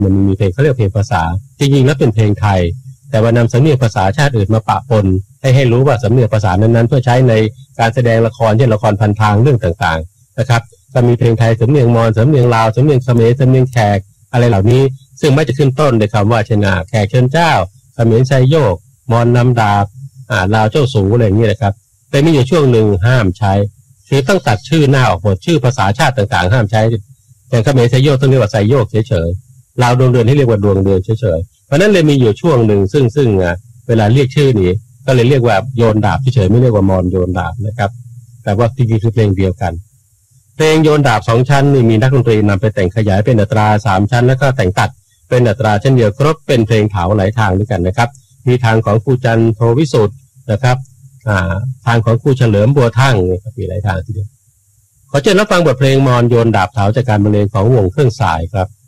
มันมีเพลงเขาเรียกเพลงภาษาจริงๆแล้วเป็นเพลงไทยแต่ว่านำสำเนียงภาษาชาติอื่นมาปะปนให้รู้ว่าสำเนียงภาษานั้นๆเพื่อใช้ในการแสดงละครเช่นละครพันทางเรื่องต่างๆนะครับก็มีเพลงไทยสำเนียงมอญสำเนียงลาวสำเนียงเขมรสำเนียงแขกอะไรเหล่านี้ซึ่งไม่จะขึ้นต้นด้วยคำว่าชนะแขกเชิญเจ้าเขมรไซโยกมอญนำดาบลาวเจ้าสูอะไรอย่างนี้นะครับแต่มีอยู่ช่วงหนึ่งห้ามใช้คือต้องตัดชื่อหน้าออกหมดชื่อภาษาชาติต่างๆห้ามใช้แต่เขมรไซโยกต้องเรียกว่าไซโยกเฉยๆลาวดวงเดือนให้เรียกว่าดวงเดือนเฉยๆเพราะนั้นเลยมีอยู่ช่วงหนึ่งซึ่งเวลาเรียกชื่อนี้ก็เลยเรียกว่าโยนดาบเฉยๆไม่เรียกว่ามอญโยนดาบนะครับแต่ว่าจริงๆคือเพลงเดียวกันเพลงโยนดาบ2ชั้นนี่มีนักดนตรีนำไปแต่งขยายเป็นอัตรา3ชั้นแล้วก็แต่งตัดเป็นอัตราเช่นเดียวครบเป็นเพลงเถาหลายทางด้วยกันนะครับมีทางของครูจันทร์โทวิสุทธ์นะครับทางของครูเฉลิมบัวทั่งมีหลายทางทีเดียวขอเชิญรับฟังบทเพลงมอญโยนดาบเถาจากการบรรเลงของวงเครื่องสายครับ